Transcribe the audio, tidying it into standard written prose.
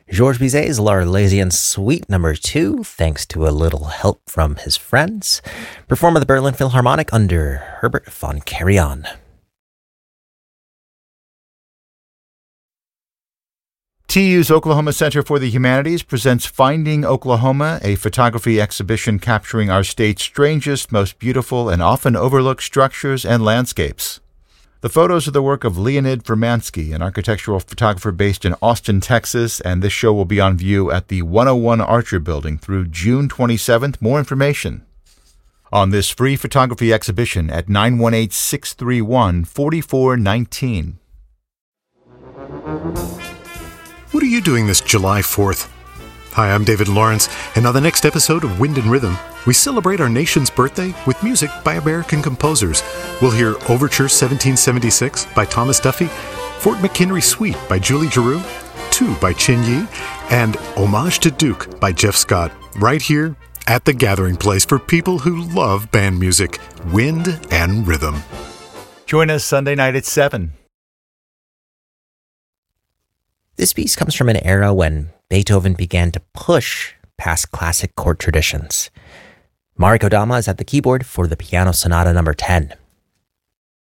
Georges Bizet's L'Arlésienne Suite No. 2, thanks to a little help from his friends, performed at the Berlin Philharmonic under Herbert von Karajan. TU's Oklahoma Center for the Humanities presents Finding Oklahoma, a photography exhibition capturing our state's strangest, most beautiful, and often overlooked structures and landscapes. The photos are the work of Leonid Vermansky, an architectural photographer based in Austin, Texas, and this show will be on view at the 101 Archer Building through June 27th. More information on this free photography exhibition at 918-631-4419. What are you doing this July 4th? Hi, I'm David Lawrence, and on the next episode of Wind and Rhythm, we celebrate our nation's birthday with music by American composers. We'll hear Overture 1776 by Thomas Duffy, Fort McHenry Suite by Julie Giroux, 2 by Chin Yi, and Homage to Duke by Jeff Scott, right here at the gathering place for people who love band music, Wind and Rhythm. Join us Sunday night at 7. This piece comes from an era when Beethoven began to push past classic chord traditions. Mari Kodama is at the keyboard for the Piano Sonata No. 10.